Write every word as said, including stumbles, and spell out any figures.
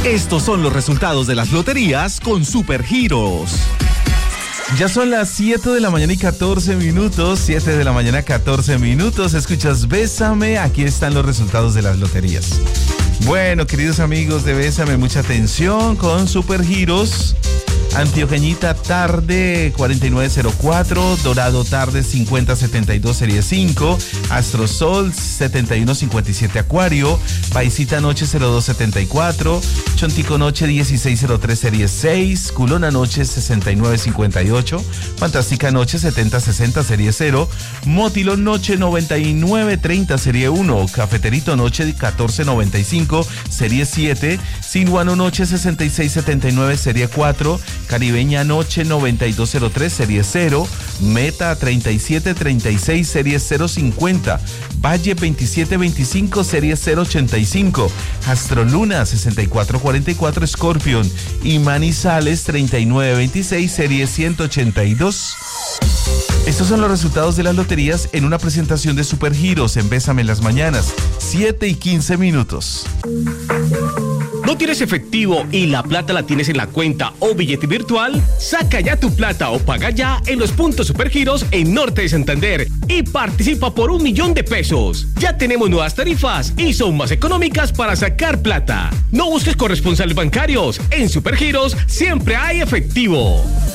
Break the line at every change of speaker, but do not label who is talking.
Estos son los resultados de las loterías con Supergiros. Ya son las siete de la mañana y catorce minutos, siete de la mañana catorce minutos, escuchas Bésame, aquí están los resultados de las loterías. Bueno, queridos amigos de Bésame, mucha atención con Supergiros. Antioqueñita tarde cuarenta y nueve cero cuatro, Dorado tarde cincuenta setenta y dos serie cinco, Astrosol setenta y uno cincuenta y siete Acuario, Paisita noche cero dos setenta y cuatro, Chontico noche dieciséis cero tres serie seis, Culona noche sesenta y nueve cincuenta y ocho, Fantástica noche setenta sesenta serie cero, Motilón noche noventa y nueve treinta serie uno, Cafeterito noche catorce noventa y cinco serie siete, Sinuano noche sesenta y seis setenta y nueve serie cuatro, Caribeña noche noventa y dos cero tres serie cero, Meta treinta y siete treinta y seis serie cero cincuenta, Valle veintisiete veinticinco serie cero ochenta y cinco, Astroluna sesenta y cuatro cuarenta y cuatro Scorpion y Manizales treinta y nueve veintiséis serie ciento ochenta y dos. Estos son los resultados de las loterías en una presentación de Supergiros en Bésame en las mañanas, siete y quince minutos.
¿No tienes efectivo y la plata la tienes en la cuenta o billete virtual? Saca ya tu plata o paga ya en los puntos Supergiros en Norte de Santander y participa por un millón de pesos. Ya tenemos nuevas tarifas y son más económicas para sacar plata. No busques corresponsales bancarios. En Supergiros siempre hay efectivo.